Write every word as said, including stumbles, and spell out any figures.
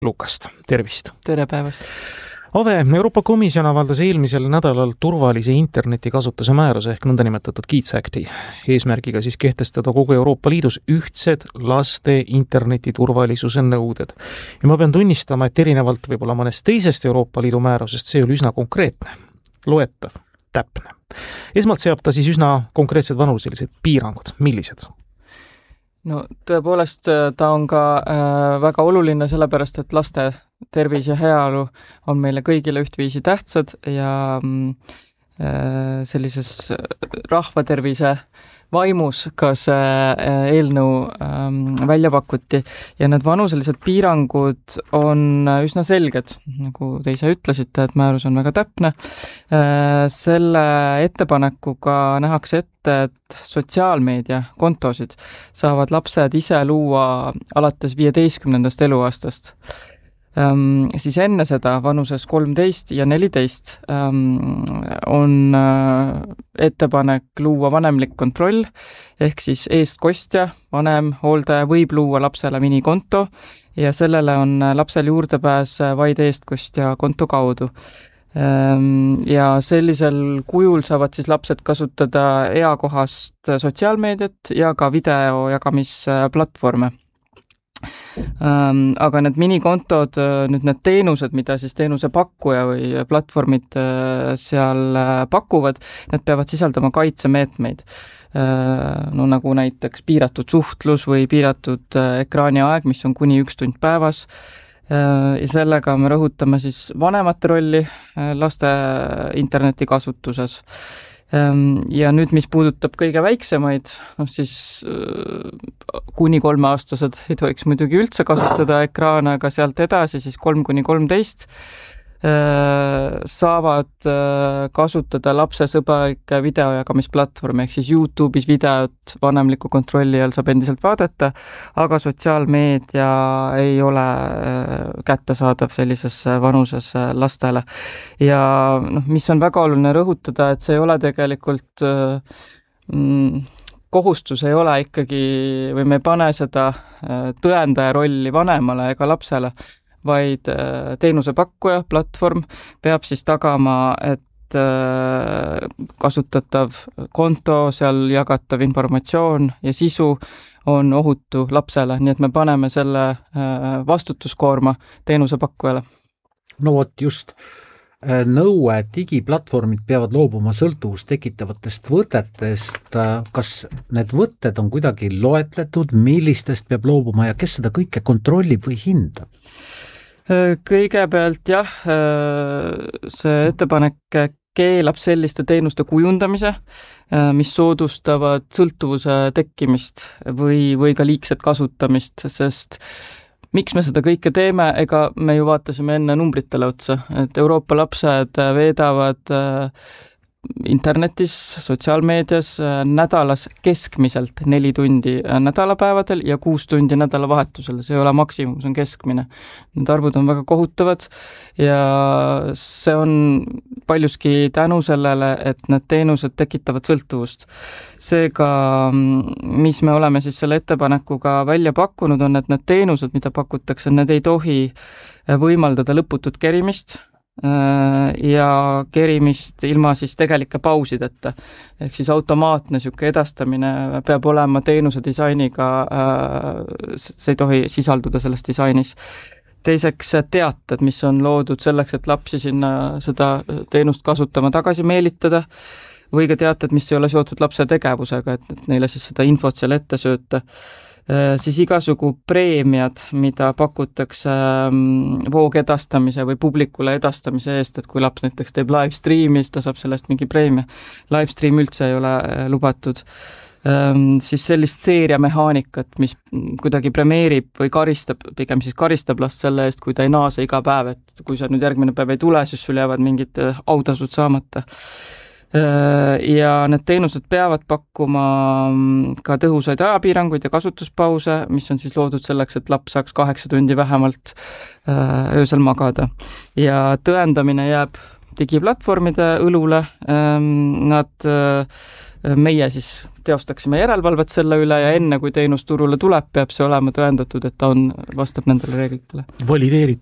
Lukast, tervist! Tere päevast! Ave, Euroopa Komisjon avaldas eelmisel nädalal turvalise interneti kasutuse määruse ehk nõndanimetatud Kids Acti, eesmärgiga siis kehtestada kogu Euroopa Liidus ühtsed laste interneti turvalisuse nõuded. Ja ma pean tunnistama, et erinevalt võib-olla mõnest teisest Euroopa Liidu määrusest see oli üsna konkreetne, loetav, täpne. Esmalt seab ta siis üsna konkreetsed vanuselised piirangud. Millised? No tõepoolest ta on ka äh, väga oluline sellepärast, et laste tervis ja heaolu on meile kõigile ühtviisi tähtsad ja äh, sellises rahvatervise vaimus ka see äh, eelnõu äh, välja pakuti ja need vanuselised piirangud on üsna selged, nagu te ise ütlesite, et määrus on väga täpne. Äh, selle ettepanekuga nähakse ette, et sotsiaalmeedia kontosid saavad lapsed ise luua alates viieteistkümnendast eluaastast. Ähm, siis enne seda vanuses kolmteist ja neliteist ähm, on äh, ettepanek luua vanemlik kontroll, ehk siis eestkostja, vanem, hooldaja võib luua lapsele minikonto ja sellele on lapsel juurdepääs vaid eestkostja konto kaudu. Ähm, ja sellisel kujul saavad siis lapsed kasutada eakohast sotsiaalmeediat ja ka video jagamisplatvorme. Aga need minikontod, nüüd need teenused, mida siis teenuse pakkuja või platvormid seal pakuvad, need peavad sisaldama kaitsemeetmeid. No nagu näiteks piiratud suhtlus või piiratud ekraaniaeg, mis on kuni üks tund päevas. Ja sellega me rõhutame siis vanemate rolli laste interneti kasutuses. Ja nüüd, mis puudutab kõige väiksemaid, no siis kuni kolmeaastased ei tohiks muidugi üldse kasutada ekraane, aga sealt edasi siis kolm kuni kolmteist saavad kasutada lapsesõbralikke videojagamisplatvorme, ehk siis YouTube'is videot vanemliku kontrolli all saab endiselt vaadata, aga sotsiaalmeedia ei ole kättesaadav sellises vanuses lastele. Ja noh, mis on väga oluline rõhutada, et see ei ole tegelikult mm, kohustus ei ole ikkagi, või me ei pane seda tõendaja rolli vanemale ega lapsele, vaid teenusepakkuja, platvorm peab siis tagama, et kasutatav konto, seal jagatav informatsioon ja sisu on ohutu lapsele, nii et me paneme selle vastutuskoorma teenusepakkujale. No vot just nõue, et digiplatvormid peavad loobuma sõltuvust tekitavatest võtetest. Kas need võtted on kuidagi loetletud, millistest peab loobuma ja kes seda kõike kontrollib või hindab? Kõigepealt jah, see ettepanek keelab selliste teenuste kujundamise, mis soodustavad sõltuvuse tekkimist või, või ka liigset kasutamist, sest miks me seda kõike teeme, ega me ju vaatasime enne numbritele otsa, et Euroopa lapsed veedavad internetis, sotsiaalmeedias nädalas keskmiselt neli tundi nädalapäevadel ja kuus tundi nädalavahetusel. See ei ole maksimum, see on keskmine. Need arvud on väga kohutavad ja see on paljuski tänu sellele, et need teenused tekitavad sõltuvust. Seega, mis me oleme siis selle ettepanekuga välja pakkunud, on, et need teenused, mida pakutakse, need ei tohi võimaldada lõputut kerimist ja kerimist ilma siis tegelike pausideta. Ehk siis automaatne siuke edastamine peab olema teenuse disainiga, see ei tohi sisalduda selles disainis. Teiseks teated, mis on loodud selleks, et lapsi sinna seda teenust kasutama tagasi meelitada, või ka teated, mis ei ole seotud lapse tegevusega, et, et neile siis seda infot seal ette sööta. Siis igasugu preemiad, mida pakutakse voogedastamise või publikule edastamise eest, et kui laps näiteks teeb live streami, siis ta saab sellest mingi preemia. Live stream üldse ei ole lubatud. Siis sellist seeriamehaanikat, mis kuidagi premeerib või karistab, pigem siis karistab last selle eest, kui ta ei naase iga päev, et kui sa nüüd järgmine päev ei tule, siis sul jäävad mingid autasud saamata. Ja need teenused peavad pakkuma ka tõhusaid ajapiiranguid ja kasutuspause, mis on siis loodud selleks, et laps saaks kaheksa tundi vähemalt öösel magada. Ja tõendamine jääb digiplatvormide õlule. Nad meie siis teostaksime järelevalvet selle üle ja enne, kui teenus turule tuleb, peab see olema tõendatud, et ta on, vastab nendele reeglitele. Valideeritud